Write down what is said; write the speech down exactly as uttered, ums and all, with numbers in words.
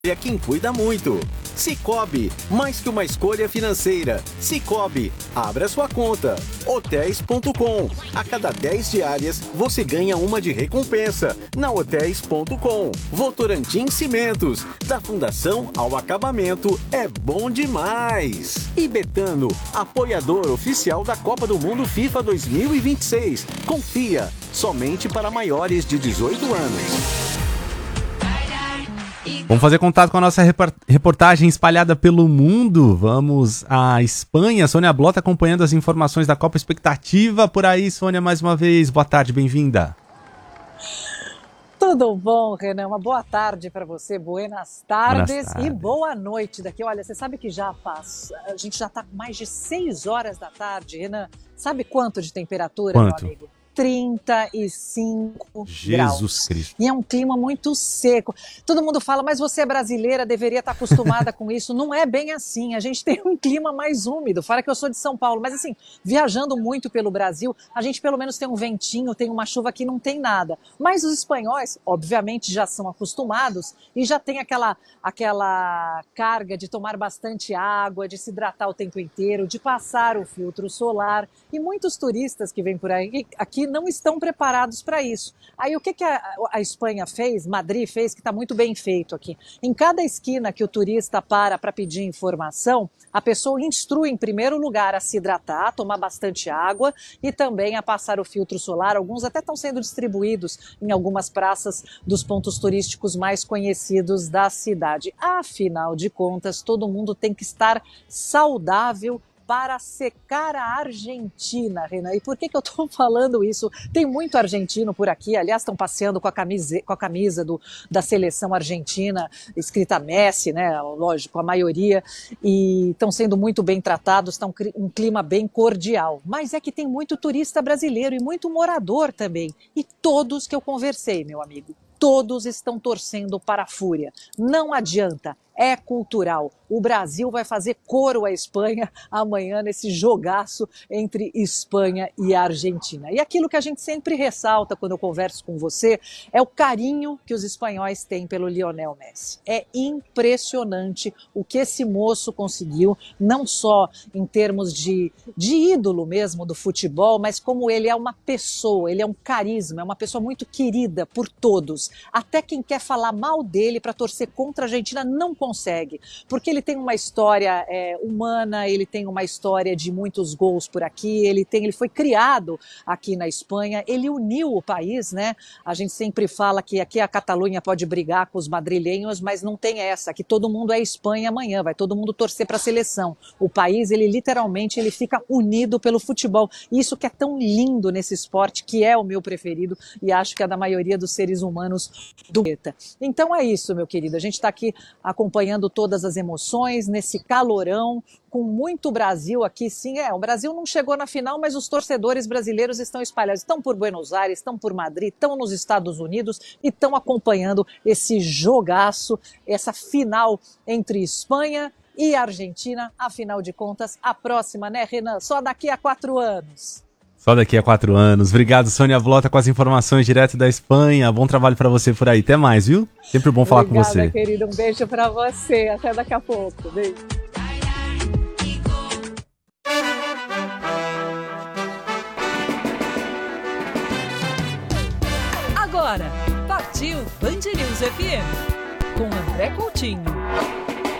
É quem cuida muito. Sicoob, mais que uma escolha financeira. Sicoob, abra sua conta. Hotéis ponto com. A cada dez diárias, você ganha uma de recompensa. Na Hotéis ponto com. Votorantim Cimentos. Da fundação ao acabamento, é bom demais. E Betano, apoiador oficial da Copa do Mundo FIFA dois mil e vinte e seis. Confia, somente para maiores de dezoito anos. Vamos fazer contato com a nossa reportagem espalhada pelo mundo. Vamos à Espanha. Sônia Blota acompanhando as informações da Copa. Expectativa por aí, Sônia, mais uma vez. Boa tarde, bem-vinda. Tudo bom, Renan? Uma boa tarde para você, buenas tardes, buenas tardes e boa noite daqui. Olha, você sabe que já passa, a gente já está com mais de seis horas da tarde, Renan. Sabe quanto de temperatura, quanto? Meu amigo? trinta e cinco Jesus graus. Cristo. E é um clima muito seco. Todo mundo fala, mas você é brasileira, deveria estar acostumada com isso. Não é bem assim. A gente tem um clima mais úmido. Fora que eu sou de São Paulo. Mas assim, viajando muito pelo Brasil, a gente pelo menos tem um ventinho, tem uma chuva que não tem nada. Mas os espanhóis, obviamente, já são acostumados e já tem aquela, aquela carga de tomar bastante água, de se hidratar o tempo inteiro, de passar o filtro solar. E muitos turistas que vêm por aí, aqui, não estão preparados para isso. Aí o que, que a, a Espanha fez, Madrid fez, que está muito bem feito aqui? Em cada esquina que o turista para para pedir informação, a pessoa instrui em primeiro lugar a se hidratar, a tomar bastante água e também a passar o filtro solar. Alguns até estão sendo distribuídos em algumas praças dos pontos turísticos mais conhecidos da cidade. Afinal de contas, todo mundo tem que estar saudável para secar a Argentina, Renan. E por que, que eu estou falando isso? Tem muito argentino por aqui, aliás, estão passeando com a camisa, com a camisa do, da seleção argentina, escrita Messi, né? Lógico, a maioria, e estão sendo muito bem tratados, estão um clima bem cordial. Mas é que tem muito turista brasileiro e muito morador também. E todos que eu conversei, meu amigo, todos estão torcendo para a Fúria. Não adianta. É cultural. O Brasil vai fazer coro à Espanha amanhã nesse jogaço entre Espanha e Argentina. E aquilo que a gente sempre ressalta quando eu converso com você é o carinho que os espanhóis têm pelo Lionel Messi. É impressionante o que esse moço conseguiu, não só em termos de, de ídolo mesmo do futebol, mas como ele é uma pessoa, ele é um carisma, é uma pessoa muito querida por todos. Até quem quer falar mal dele para torcer contra a Argentina não consegue, porque ele tem uma história é, humana, ele tem uma história de muitos gols por aqui, ele, tem, ele foi criado aqui na Espanha, ele uniu o país, né? A gente sempre fala que aqui a Catalunha pode brigar com os madrilenhos, mas não tem essa, que todo mundo é Espanha amanhã, vai todo mundo torcer para a seleção. O país, ele literalmente, ele fica unido pelo futebol, e isso que é tão lindo nesse esporte, que é o meu preferido, e acho que é da maioria dos seres humanos do planeta. Então é isso, meu querido, a gente está aqui acompanhando acompanhando todas as emoções, nesse calorão, com muito Brasil aqui, sim, é, o Brasil não chegou na final, mas os torcedores brasileiros estão espalhados, estão por Buenos Aires, estão por Madrid, estão nos Estados Unidos e estão acompanhando esse jogaço, essa final entre Espanha e Argentina, afinal de contas, a próxima, né, Renan? Só daqui a quatro anos. Só daqui a quatro anos. Obrigado, Sônia Blota, com as informações direto da Espanha. Bom trabalho para você por aí. Até mais, viu? Sempre bom falar Obrigada, com você. Querido. Um beijo para você. Até daqui a pouco. Beijo. Agora, partiu Band News F M, com André Coutinho.